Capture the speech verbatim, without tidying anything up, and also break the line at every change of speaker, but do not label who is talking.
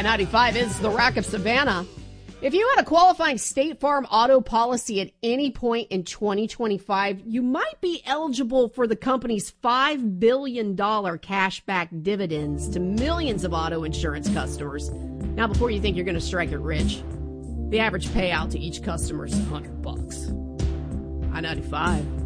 I ninety-five is the Rock of Savannah. If you had a qualifying State Farm auto policy at any point in twenty twenty-five, you might be eligible for the company's five billion dollars cashback dividends to millions of auto insurance customers. Now, before you think you're going to strike it rich, the average payout to each customer is one hundred bucks. I ninety-five.